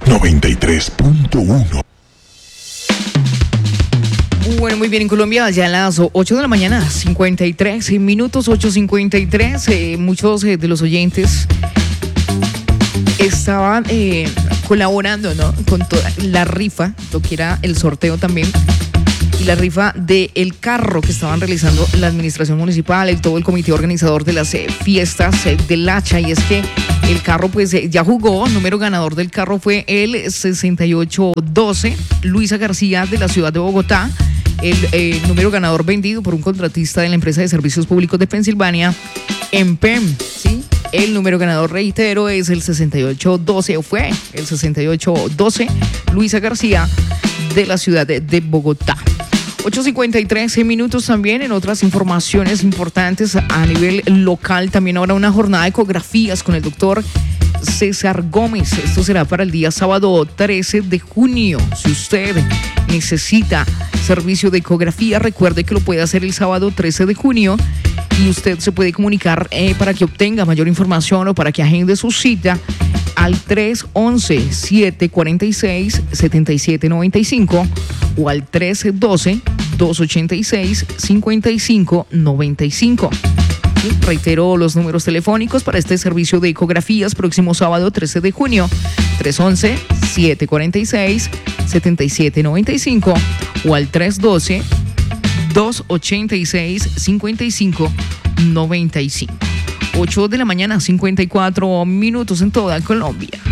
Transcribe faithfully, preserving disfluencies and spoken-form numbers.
noventa y tres punto uno. Bueno, muy bien, en Colombia ya a las ocho de la mañana, cincuenta y tres minutos, ocho cincuenta y tres. Eh, muchos eh, de los oyentes estaban eh, colaborando, ¿no?, con toda la rifa, lo que era el sorteo también, y la rifa del carro que estaban realizando la administración municipal y todo el comité organizador de las eh, fiestas eh, del Hacha. Y es que el carro pues eh, ya jugó. El número ganador del carro fue el sesenta y ocho doce, Luisa García, de la ciudad de Bogotá. El eh, número ganador vendido por un contratista de la empresa de servicios públicos de Pensilvania, EMPEM, ¿sí? El número ganador, reitero, es el sesenta y ocho doce, o fue el sesenta y ocho doce, Luisa García, de la ciudad de, de Bogotá. ocho cincuenta y tres minutos también. En otras informaciones importantes a nivel local, también habrá una jornada de ecografías con el doctor César Gómez. Esto será para el día sábado trece de junio. Si usted necesita servicio de ecografía, recuerde que lo puede hacer el sábado trece de junio y usted se puede comunicar eh, para que obtenga mayor información o para que agende su cita al tres once, siete cuarenta y seis, setenta y siete noventa y cinco o al trece doce, dos ochenta y seis, cincuenta y cinco noventa y cinco. Y reitero los números telefónicos para este servicio de ecografías próximo sábado trece de junio, tres once, siete cuarenta y seis, setenta y siete noventa y cinco o al tres doce, dos ochenta y seis, cincuenta y cinco noventa y cinco. ocho de la mañana, cincuenta y cuatro minutos en toda Colombia.